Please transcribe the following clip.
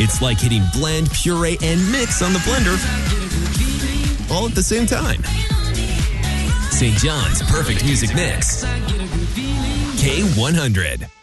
It's like hitting blend, puree, and mix on the blender all at the same time. St. John's Perfect Music Mix. K100.